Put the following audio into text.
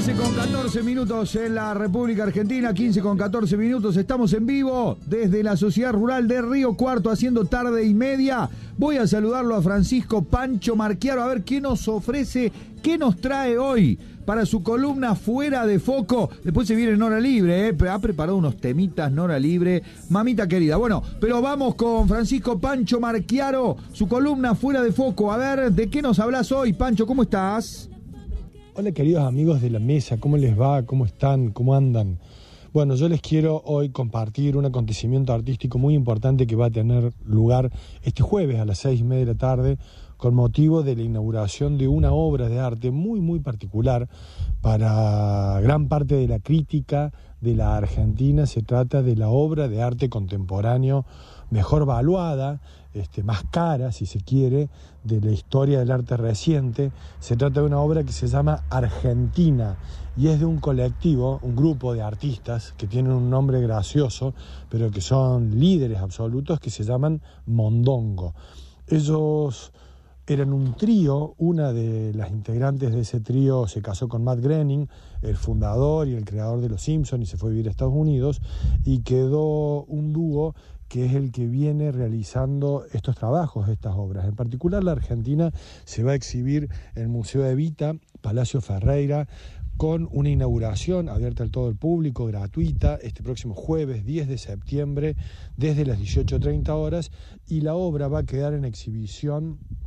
15:14 en la República Argentina, 15:14. Estamos en vivo desde la Sociedad Rural de Río Cuarto, haciendo tarde y media. Voy a saludarlo a Francisco Pancho Marchiaro, a ver qué nos ofrece, qué nos trae hoy para su columna Fuera de Foco. Después se viene en hora libre, ha preparado unos temitas en hora libre, mamita querida. Bueno, pero vamos con Francisco Pancho Marchiaro, su columna Fuera de Foco. A ver, ¿de qué nos hablas hoy, Pancho? ¿Cómo estás? Hola queridos amigos de la mesa, ¿cómo les va? ¿Cómo están? ¿Cómo andan? Bueno, yo les quiero hoy compartir un acontecimiento artístico muy importante que va a tener lugar este jueves a las 6:30 de la tarde con motivo de la inauguración de una obra de arte muy particular para gran parte de la crítica de la Argentina. Se trata de la obra de arte contemporáneo mejor valuada, más cara, si se quiere, de la historia del arte reciente. Se trata de una obra que se llama Argentina y es de un colectivo, un grupo de artistas que tienen un nombre gracioso, pero que son líderes absolutos, que se llaman Mondongo. Ellos eran un trío, una de las integrantes de ese trío se casó con Matt Groening, el fundador y el creador de Los Simpsons, y se fue a vivir a Estados Unidos, y quedó un dúo que es el que viene realizando estos trabajos, estas obras. En particular, la Argentina se va a exhibir en el Museo de Evita, Palacio Ferreira, con una inauguración abierta a todo el público, gratuita, este próximo jueves 10 de septiembre, desde las 18:30 horas, y la obra va a quedar en exhibición